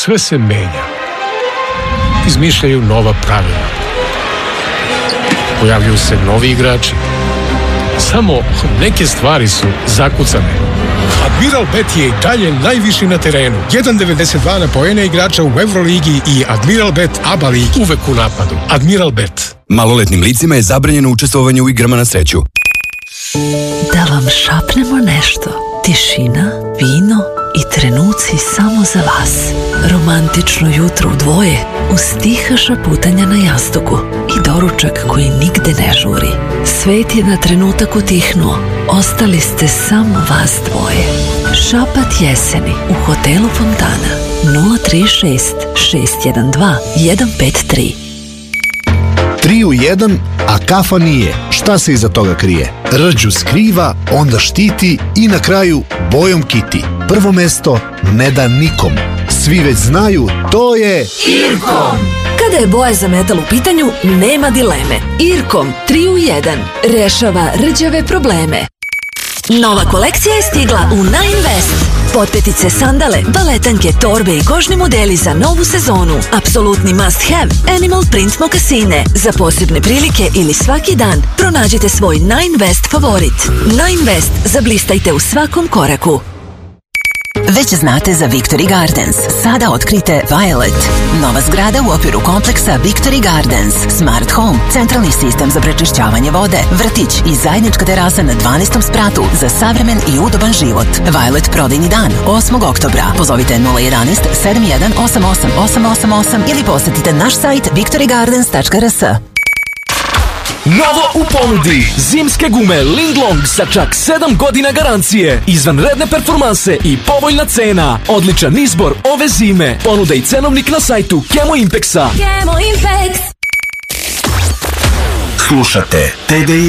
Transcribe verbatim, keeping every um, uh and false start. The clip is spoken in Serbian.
sve se menja. Izmišljaju nova pravila. Pojavljuju se novi igrači. Samo neke stvari su zakucane. Admiral Bet je i dalje najviši na terenu. jedan zarez devedeset dva na poene igrača u Euroligi i Admiral Bet A B A ligi. Uvek u napadu. Admiral Bet. Maloletnim licima je zabranjeno učestvovanje u igrama na sreću. Da vam šapnemo nešto. Tišina, vino i trenuci samo za vas. Romantično jutro u dvoje uz tiha šaputanja na jastuku i doručak koji nigde ne žuri. Svet je na trenutak utihnuo. Ostali ste samo vas dvoje. Šapat jeseni u hotelu Fontana. nula tri šest šest jedan dva jedan pet tri. Tri u jedan, a kafa nije. Šta se iza toga krije? Rđu skriva, onda štiti i na kraju bojom kiti. Prvo mesto ne da nikom. Svi već znaju, to je Irkom. Kada je boja za metal u pitanju, nema dileme. Irkom tri u jedan rešava rđave probleme. Nova kolekcija je stigla u Nine West. Potpetice, sandale, baletanke, torbe i kožni modeli za novu sezonu. Apsolutni must have. Animal print mokasine. Za posebne prilike ili svaki dan pronađite svoj Nine West favorit. Nine West. Zablistajte u svakom koraku. Već znate za Victory Gardens. Sada otkrite Violet. Nova zgrada u okviru kompleksa Victory Gardens. Smart Home, centralni sistem za prečišćavanje vode, vrtić i zajednička terasa na dvanaestom spratu za savremen i udoban život. Violet prodajni dan osmog oktobra. Pozovite nula jedan jedan sedam jedan osam osam osam osam osam ili posetite naš sajt victory gardens tačka r s. Novo u ponudi. Zimske gume Linglong sa čak sedam godina garancije. Izvanredne performanse i povoljna cena. Odličan izbor ove zime. Ponuda i cenovnik na sajtu Kemo Impexa. Kemo Impex. Slušate T D